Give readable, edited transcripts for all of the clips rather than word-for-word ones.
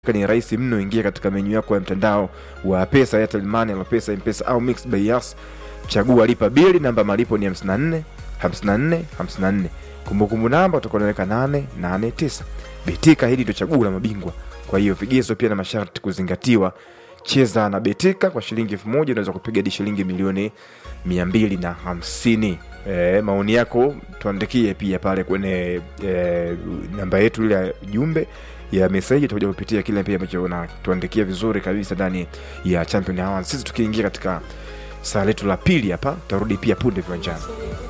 Ni rahisi mno. Ingia katika menu yako ya mtandao wa Pesa, Airtel Money ama Pesa M-Pesa au Mixx by Yas. Chagua lipa bili, namba malipo ni 54 54 54. Kumbukumbu namba utakonaweka 889. Betika, hili ndio chaguo la mabingwa. Kwa hiyo vigezo pia na masharti kuzingatiwa. Cheza na Betika kwa shilingi 1000 unaweza kupiga hadi shilingi milioni 250. Maoni yako tuandikie pia pale kwenye namba yetu ile ya jumbe ya message, tutakuja kupitia kile pia ambacho tuandikia vizuri kabisa ndani ya Champion Hour. Sisi tukiingia katika saa letu la pili hapa, tutarudi pia punde viwanjani.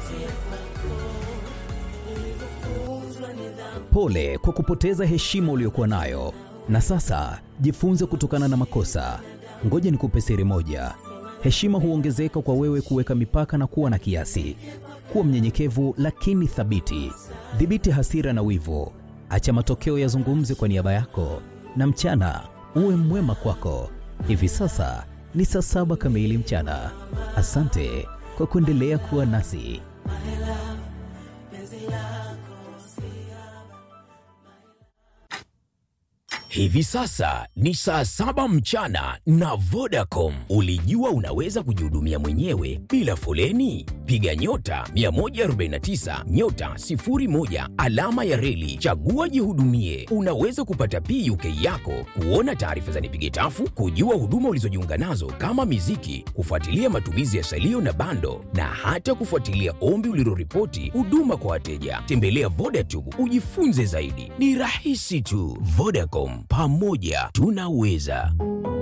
Pole kwa kupoteza heshima uliyokuwa nayo, na sasa jifunze kutokana na makosa. Ngoja nikupe siri moja. Heshima huongezeka kwa wewe kuweka mipaka na kuwa na kiasi. Kuwa mnyenyekevu lakini thabiti. Dhibiti hasira na wivu. Acha matokeo yazungumze kwa niaba yako, na mchana uwe mwema kwako. Hivi sasa ni saa 7 kamili mchana. Asante kwa kuendelea kuwa nasi. Hivi sasa ni saa 7 mchana na Vodacom. Ulijua unaweza kujihudumia mwenyewe bila foleni? Piga nyota 149 nyota 01 alama ya reli, chagua jihudumie. Unaweza kupata PUK yako, kuona taarifa za nipige tafu, kujua huduma ulizojiunga nazo kama miziki, kufuatilia matumizi ya salio na bando, na hata kufuatilia ombi uliloripoti huduma kwa wateja. Tembelea Vodatube ujifunze zaidi. Ni rahisi tu. Vodacom, pamoja tunaweza.